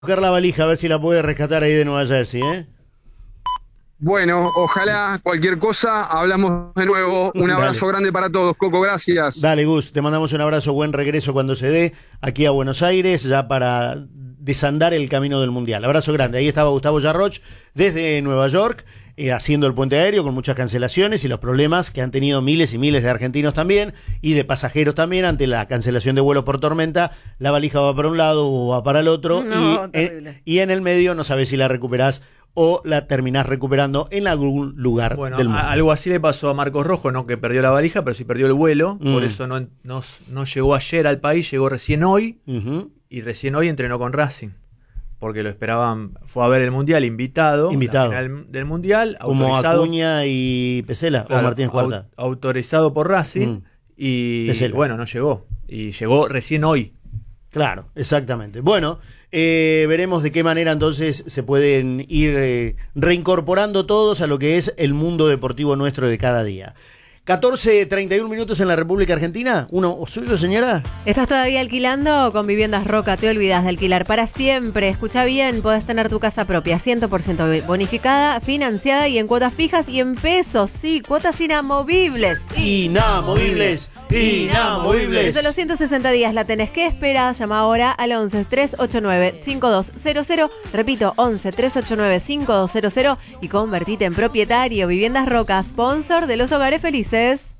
Buscar la valija, a ver si la puede rescatar ahí de Nueva Jersey, ¿eh? Bueno, ojalá cualquier cosa, hablamos de nuevo. Un abrazo grande para todos, Coco, gracias. Dale, Gus, te mandamos un abrazo, buen regreso cuando se dé aquí a Buenos Aires, ya para desandar el camino del Mundial. Abrazo grande. Ahí estaba Gustavo Yarroch desde Nueva York, haciendo el puente aéreo con muchas cancelaciones y los problemas que han tenido miles y miles de argentinos también y de pasajeros también ante la cancelación de vuelos por tormenta. La valija va para un lado o va para el otro y en el medio no sabes si la recuperás o la terminás recuperando en algún lugar del mundo. Algo así le pasó a Marcos Rojo, no que perdió la valija, pero sí perdió el vuelo, por eso no llegó ayer al país, llegó recién hoy, y recién hoy entrenó con Racing, porque lo esperaban, fue a ver el Mundial, invitado. La final del Mundial, como Acuña y Pesela, claro, o Martínez Cuarta. Autorizado por Racing, y Pesela. Bueno, no llegó, y llegó recién hoy. Claro, exactamente. Bueno, veremos de qué manera entonces se pueden ir reincorporando todos a lo que es el mundo deportivo nuestro de cada día. 14:31 minutos en la República Argentina. ¿Uno suyo, señora? ¿Estás todavía alquilando? Con Viviendas Roca te olvidas de alquilar para siempre. Escucha bien, podés tener tu casa propia 100% bonificada, financiada y en cuotas fijas y en pesos. Sí, cuotas inamovibles. Inamovibles. Desde los 160 días la tenés que esperar. Llama ahora al 11 389 5200. Repito, 11 389 5200 y convertite en propietario. Viviendas Roca, sponsor de los hogares felices.